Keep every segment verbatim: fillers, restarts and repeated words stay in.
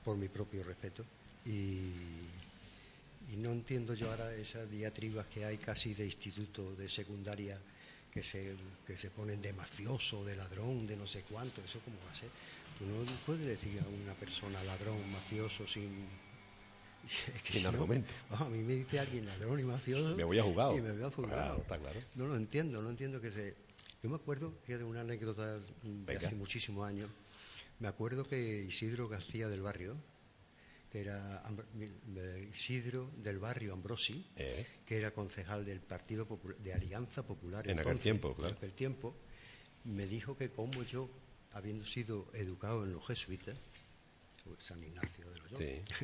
por mi propio respeto. Y, y no entiendo yo ahora esas diatribas que hay casi de instituto, de secundaria, que se, que se ponen de mafioso, de ladrón, de no sé cuánto. ¿Eso cómo va a ser? Tú no puedes decir a una persona ladrón, mafioso, sin... Es que Sin si no, argumento. a mí me dice alguien ladrón y mafioso... Me voy a jugado. Y me voy a jugado. Claro, está claro. No lo entiendo, no entiendo que se... Yo me acuerdo que de una anécdota de Venga. hace muchísimos años. Me acuerdo que Isidro García del Barrio, que era Ambr- eh, Isidro del Barrio Ambrosi, Eh. que era concejal del Partido Popular, de Alianza Popular En aquel tiempo, claro. en aquel tiempo, me dijo que como yo, habiendo sido educado en los jesuitas, San Ignacio de Loyola, Sí.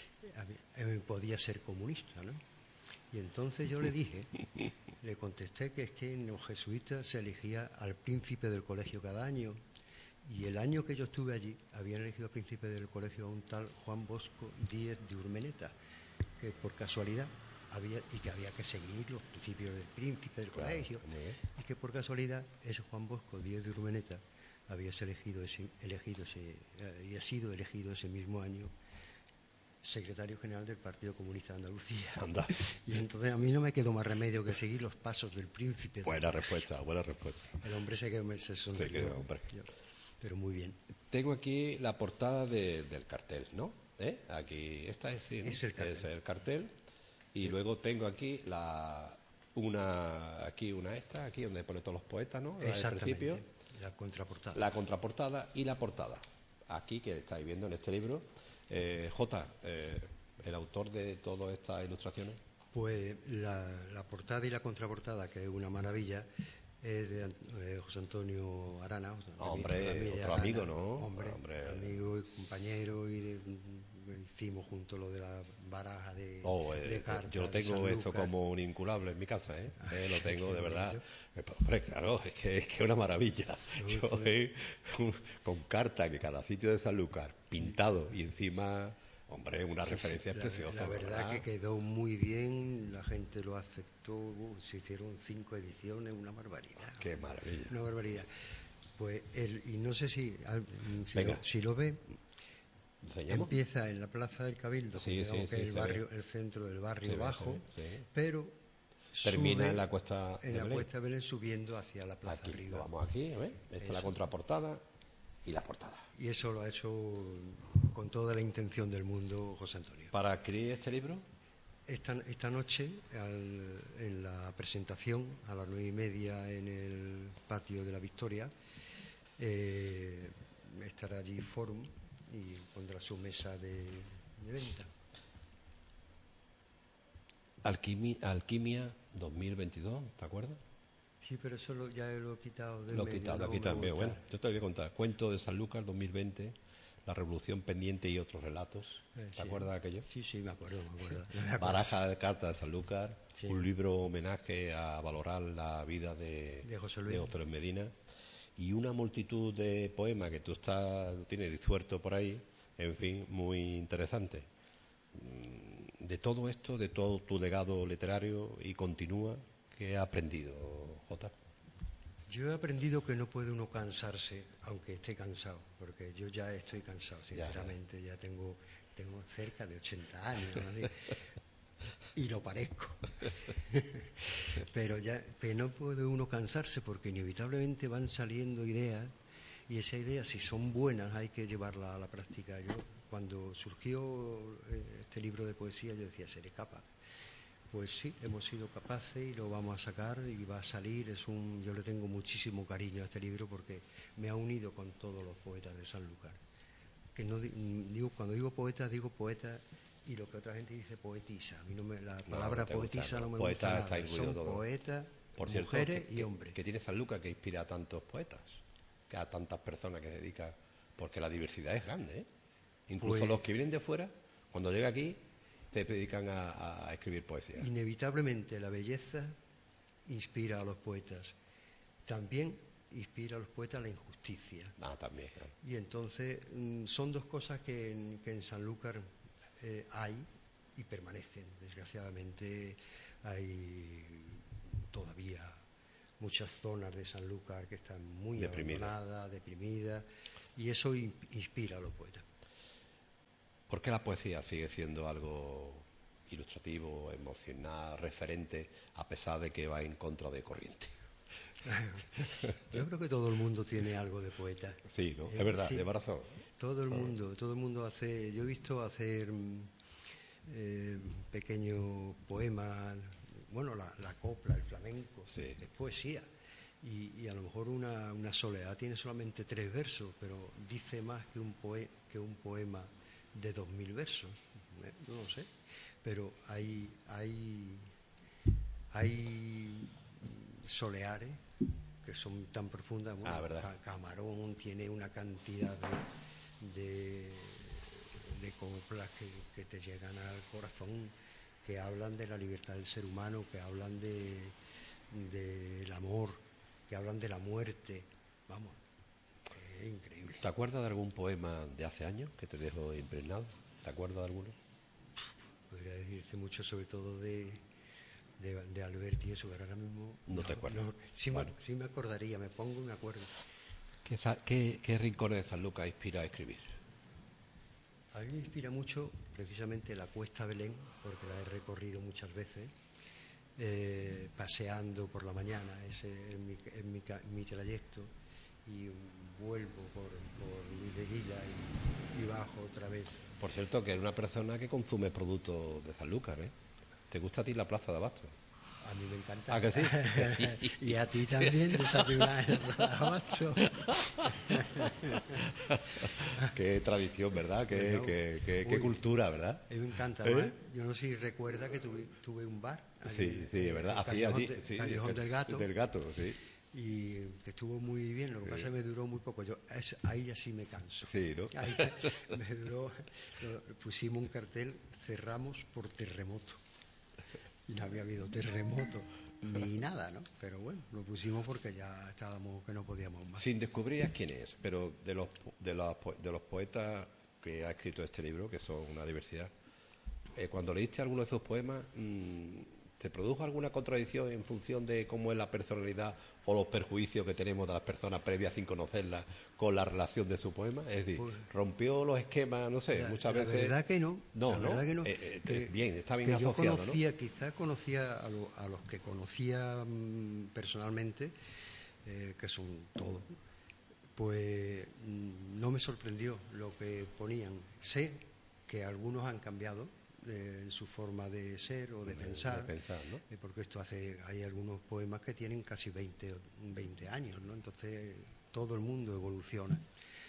eh, podía ser comunista, ¿no? Y entonces yo le dije, le contesté que es que en los jesuitas se elegía al príncipe del colegio cada año, y el año que yo estuve allí habían elegido al príncipe del colegio a un tal Juan Bosco Díez de Urmeneta, que por casualidad había, y que había que seguir los principios del príncipe del Claro, colegio, muy bien. y que por casualidad ese Juan Bosco Díez de Urmeneta había elegido ese, elegido ese, había sido elegido ese mismo año secretario general del Partido Comunista de Andalucía. Anda. Y entonces a mí no me quedó más remedio que seguir los pasos del príncipe. Buena respuesta, buena respuesta. El hombre se quedó, se sonrió. Se quedó, hombre. Yo, pero muy bien. Tengo aquí la portada de, del cartel, ¿no? ¿Eh? Aquí, esta es, sí, ¿no? Es el cartel. Es el cartel. Y Sí. luego tengo aquí la una aquí una esta, aquí donde pone todos los poetas, ¿no? Al Exactamente. principio. La contraportada. La contraportada y la portada. Aquí que estáis viendo en este libro. Eh, J, eh, el autor de todas estas ilustraciones. Pues la, la portada y la contraportada, que es una maravilla, es de eh, José Antonio Arana. José Hombre, Ramírez otro Arana. amigo, ¿no? Hombre, Hombre. amigo y compañero, y de- hicimos juntos lo de la baraja de, Oh, eh, de cartas. yo de tengo San eso Lucas. como un inculable en mi casa, ¿eh? Eh, lo tengo qué de verdad. bonito. Eh, pues, hombre, claro, es que es que es una maravilla. Uy, Yo fue- eh, con carta que cada sitio de Sanlúcar pintado y encima, hombre, una Sí, referencia sí, la- preciosa. La verdad que quedó muy bien, la gente lo aceptó, uh, se hicieron cinco ediciones, una barbaridad. Qué maravilla. Una barbaridad. Pues el, y no sé si, al- si, Venga. lo, si lo ve, ¿Enseñamos? empieza en la Plaza del Cabildo, Sí, que digamos sí, que sí, es el se barrio, ve. el centro del barrio Se ve, bajo, se ve, sí. pero Termina sube en la cuesta en de la Belén. cuesta de Belén subiendo hacia la Plaza Aquí, arriba. lo vamos aquí, ¿ves? Esta es la Eso. contraportada y la portada. Y eso lo ha hecho con toda la intención del mundo José Antonio. Para adquirir este libro, Esta, esta noche, al- en la presentación, a las nueve y media en el patio de la Victoria, eh, estará allí Forum y pondrá su mesa de, de venta. Alquimia, Alquimia dos mil veintidós, ¿te acuerdas? Sí, pero eso lo- ya lo he quitado del Lo he medio, quitado, no aquí lo también. voy a Bueno, quitar. yo te voy a contar. Cuento de Sanlúcar dos mil veinte, La Revolución Pendiente y otros relatos. Eh, ¿Te sí. acuerdas de aquello? Sí, sí, me acuerdo, me acuerdo. Me acuerdo. Baraja de cartas de Sanlúcar, Sí. un libro homenaje a valorar la vida de, De José Luis. Luis Medina, y una multitud de poemas que tú estás, tú tienes disuelto por ahí, en fin, muy interesante. Mm, De todo esto, de todo tu legado literario y continúa, ¿qué has aprendido, Jota? Yo he aprendido que no puede uno cansarse, aunque esté cansado, porque yo ya estoy cansado, Ya, ya. sinceramente, ya, tengo, tengo cerca de ochenta años, así, y lo parezco. pero ya pero no puede uno cansarse porque inevitablemente van saliendo ideas, y esas ideas, si son buenas, hay que llevarlas a la práctica. Yo, cuando surgió eh, este libro de poesía, yo decía, seré capaz. Pues sí, hemos sido capaces y lo vamos a sacar y va a salir. Es un, yo le tengo muchísimo cariño a este libro porque me ha unido con todos los poetas de Sanlúcar. Que no di- digo, cuando digo poeta, digo poeta, y lo que otra gente dice poetisa. A mí no me, la palabra no te gusta, poetisa ¿no? no me Poeta gusta está nada. incluido Son todo. poetas, Por cierto, mujeres que, y que- hombres. que tiene Sanlúcar que inspira a tantos poetas, que a tantas personas que se dedican, porque la diversidad es grande, ¿eh? Incluso Pues- los que vienen de fuera, cuando llega aquí, se dedican a, a escribir poesía. Inevitablemente la belleza inspira a los poetas. También inspira a los poetas la injusticia. Ah, también, claro. Y entonces mm, son dos cosas que en, que en Sanlúcar eh, hay y permanecen. Desgraciadamente hay todavía muchas zonas de Sanlúcar que están muy Deprimidas. abandonadas, deprimidas, y eso in- inspira a los poetas. ¿Por qué la poesía sigue siendo algo ilustrativo, emocional, referente, a pesar de que va en contra de corriente? Yo creo que todo el mundo tiene algo de poeta. Sí, ¿no? Eh, Es verdad, sí, lleva razón. todo el mundo, todo el mundo hace. Yo he visto hacer mm, eh, pequeños poemas, bueno, la, la copla, el flamenco, Sí. es poesía. Y, y a lo mejor una, una soledad tiene solamente tres versos, pero dice más que un, poe, que un poema de dos mil versos. Eh, No lo sé. Pero hay, hay, hay soleares que son tan profundas. Bueno, Ah, ¿verdad? Ca- Camarón tiene una cantidad de, de, de coplas que, que te llegan al corazón, que hablan de la libertad del ser humano, que hablan de del amor, que hablan de la muerte. Vamos, es increíble. ¿Te acuerdas de algún poema de hace años que te dejó impregnado? ¿Te acuerdas de alguno? Podría decirte mucho, sobre todo de, de, de Alberti y eso, pero ahora mismo... No te acuerdas. sí, Bueno. me, sí me acordaría, me pongo y me acuerdo. ¿Qué, za- qué, qué rincones de San Lucas inspira a escribir? A mí me inspira mucho precisamente la Cuesta Belén, porque la he recorrido muchas veces, eh, paseando por la mañana, ese es mi, es mi, ca- mi trayecto, y vuelvo por, por Luis de Guilla y, y bajo otra vez. Por cierto, que eres una persona que consume productos de Sanlúcar, ¿eh? ¿Te gusta a ti la plaza de Abasto? A mí me encanta. ¿Ah, que sí? Y a ti también, desayunar en el Abasto. Qué tradición, ¿verdad? Qué, Bueno, qué- qué- qué uy, cultura, ¿verdad? A mí me encanta. ¿Eh? Además, yo no sé si recuerda que tuve, tuve un bar. allí Sí, en- sí, en ¿verdad? el Hacía Callejón, allí, de- sí, Callejón el- del Gato. Del Gato, sí. Y que estuvo muy bien, lo que pasa es que me duró muy poco. Yo es- ahí ya sí me canso. Sí, ¿no? Ahí me duró, lo- pusimos un cartel, cerramos por terremoto. Y no había habido terremoto ni nada, ¿no? Pero bueno, lo pusimos porque ya estábamos que no podíamos más. Sin descubrir quién es, pero de los, po- de, los, po- de los poetas que ha escrito este libro, que son una diversidad, eh, cuando leíste alguno de sus poemas, mm, ¿te produjo alguna contradicción en función de cómo es la personalidad o los perjuicios que tenemos de las personas previas sin conocerlas con la relación de su poema? Es decir, Pues- rompió los esquemas, no sé, La, muchas la veces... verdad que no. No, la ¿no? verdad que no. Eh, eh, Que- bien, está bien que asociado, yo conocía, quizás conocía a, lo- a los que conocía mm, personalmente, eh, que son todos, pues mm, no me sorprendió lo que ponían. Sé que algunos han cambiado eh, en su forma de ser o de De- pensar, de pensar, ¿no? eh, porque esto hace, hay algunos poemas que tienen casi veinte, o veinte años, ¿no? Entonces todo el mundo evoluciona.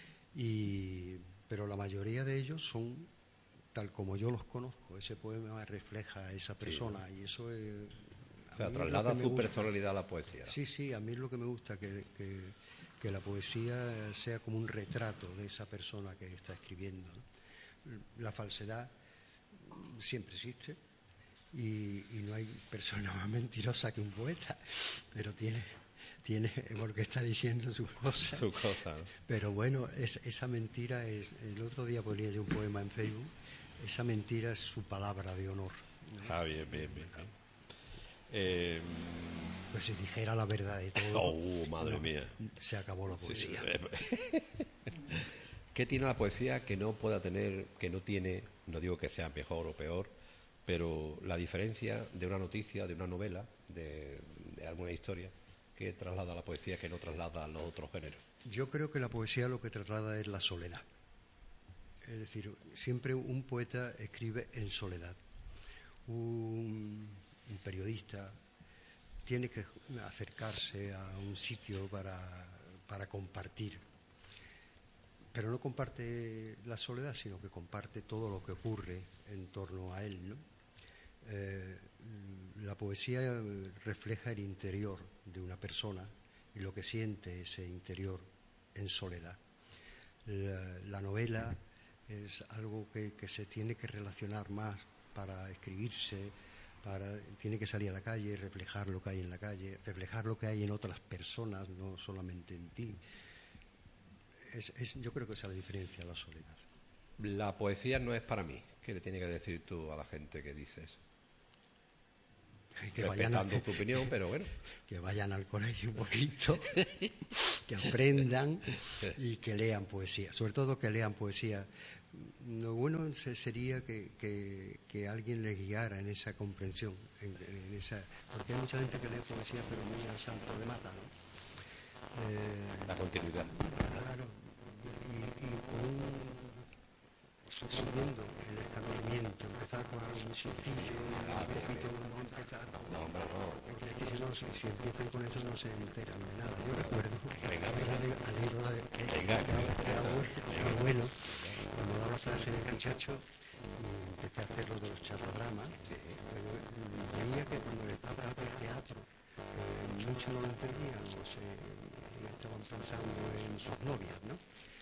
Y, pero la mayoría de ellos son tal como yo los conozco. Ese poema refleja a esa persona y eso es... O a sea, mí es lo traslada que me su gusta. personalidad a la poesía. Sí, sí, a mí es lo que me gusta, que, que, que la poesía sea como un retrato de esa persona que está escribiendo, ¿no? La falsedad siempre existe y, y no hay persona más mentirosa que un poeta, pero tiene, tiene porque está diciendo sus cosas. Su cosa, ¿no? Pero bueno, es, esa mentira es... El otro día ponía yo un poema en Facebook, esa mentira es su palabra de honor, ¿no? Ah, bien, bien, bien. bien. Eh, Pues si dijera la verdad de todo, oh, madre no, mía. se acabó la Sí, poesía. eh, ¿Qué tiene la poesía que no pueda tener, que no tiene, no digo que sea mejor o peor, pero la diferencia de una noticia, de una novela, de, de alguna historia, que traslada a la poesía que no traslada a los otros géneros? Yo creo que la poesía lo que traslada es la soledad. Es decir, siempre un poeta escribe en soledad. Un, un periodista tiene que acercarse a un sitio para, para compartir. Pero no comparte la soledad, sino que comparte todo lo que ocurre en torno a él, ¿no? Eh, la poesía refleja el interior de una persona y lo que siente ese interior en soledad. La, la novela es algo que, que se tiene que relacionar más para escribirse, para, tiene que salir a la calle, reflejar lo que hay en la calle, reflejar lo que hay en otras personas, no solamente en ti. Es, es, yo creo que esa es la diferencia, la soledad. La poesía no es para mí. ¿Qué le tiene que decir tú a la gente que dice eso? que vayan respetando a, su opinión, pero bueno. Que vayan al colegio un poquito, que aprendan y que lean poesía, sobre todo que lean poesía. Lo bueno sería que, que, que alguien les guiara en esa comprensión, en, en esa, porque hay mucha gente que lee poesía pero muy al salto de mata, ¿no? Eh, La continuidad. Claro, y, y con un, subiendo el escalonamiento, empezar con algo muy sencillo, un poquito, no empezar con... No, hombre, no. Porque aquí si, no, si, si empiezan con eso no se enteran de nada. Yo recuerdo Venga, al libro de que, venga, que, que, que abuelo, mi abuelo, cuando daba clase en el muchacho, empecé a hacer lo de los charlodramas. Sí. Pero veía que cuando le estaba del teatro, eh, muchos no lo entendían, o se estaban pensando en sus novias, ¿no?